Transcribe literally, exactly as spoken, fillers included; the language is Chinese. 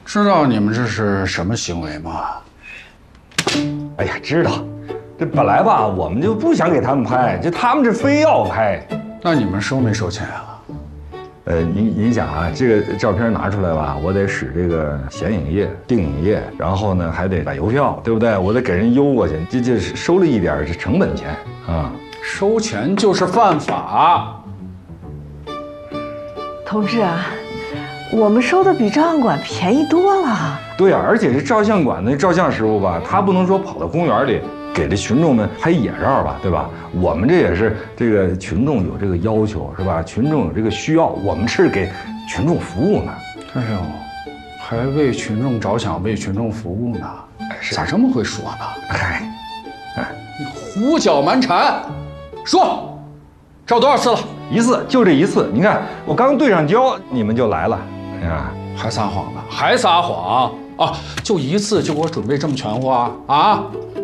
知道你们这是什么行为吗？ 哎呀，知道。这本来吧，我们就不想给他们拍，就他们这非要拍。 那你们收没收钱啊？ 呃，您您想啊，这个照片拿出来吧，我得使这个显影液、定影液，然后呢还得买邮票，对不对？我得给人邮过去，这这收了一点是成本钱啊。 收钱就是犯法。 同志啊，我们收的比照相馆便宜多了。 对啊，而且这照相馆的照相师傅吧，他不能说跑到公园里给这群众们拍野照吧，对吧？我们这也是这个群众有这个要求，是吧？群众有这个需要，我们是给群众服务呢。 哎呦，还为群众着想，为群众服务呢？咋这么会说呢？ 嗨， 哎，你胡搅蛮缠。说，照多少次了？ 一次，就这一次。你看我刚对上焦，你们就来了。哎呀， 还撒谎呢？还撒谎啊！就一次就给我准备这么全乎啊？啊！